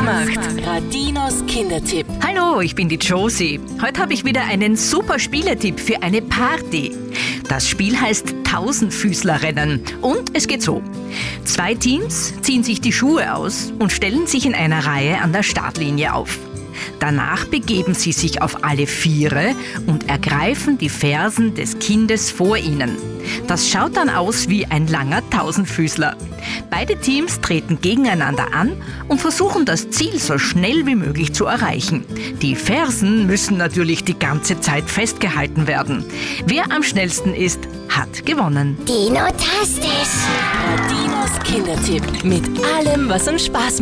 macht Radinos Kindertipp. Hallo, ich bin die Josie. Heute habe ich wieder einen super Spieletipp für eine Party. Das Spiel heißt Tausendfüßlerrennen und es geht so. 2 Teams ziehen sich die Schuhe aus und stellen sich in einer Reihe an der Startlinie auf. Danach begeben sie sich auf alle Viere und ergreifen die Fersen des Kindes vor ihnen. Das schaut dann aus wie ein langer Tausendfüßler. Beide Teams treten gegeneinander an und versuchen das Ziel so schnell wie möglich zu erreichen. Die Fersen müssen natürlich die ganze Zeit festgehalten werden. Wer am schnellsten ist, hat gewonnen. Dino-tastisch. Radinos Kindertipp. Mit allem, was uns Spaß macht.